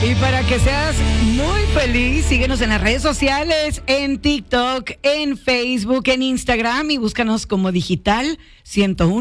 Y para que seas muy feliz, síguenos en las redes sociales, en TikTok, en Facebook, en Instagram y búscanos como Digital 101.